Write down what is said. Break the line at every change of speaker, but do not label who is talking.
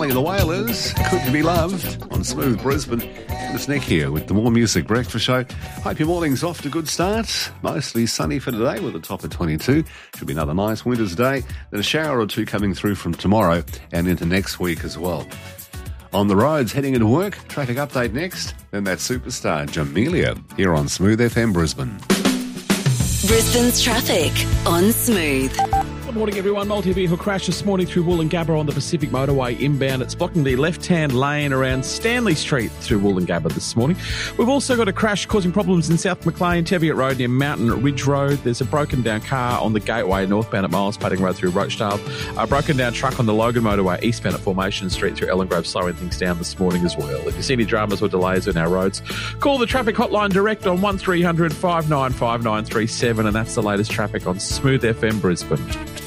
The Wailers, Could You Be Loved on Smooth Brisbane. It's Nick here with the More Music Breakfast Show. Hope your morning's off to a good start. Mostly sunny for today with a top of 22. Should be another nice winter's day. Then a shower or two coming through from tomorrow and into next week as well. On the roads, heading into work, traffic update next. Then that superstar, Jamelia, here on Smooth FM Brisbane.
Brisbane's traffic on Smooth.
Good morning, everyone. Multi-vehicle crash this morning through Woolloongabba on the Pacific Motorway inbound. It's blocking the left-hand lane around Stanley Street through Woolloongabba this morning. We've also got a crash causing problems in South Maclean, Teviot Road near Mountain Ridge Road. There's a broken-down car on the Gateway northbound at Miles Padding Road through Rochdale. A broken-down truck on the Logan Motorway eastbound at Formation Street through Ellen Grove, slowing things down this morning as well. If you see any dramas or delays on our roads, call the traffic hotline direct on 1300 595937, and that's the latest traffic on Smooth FM Brisbane.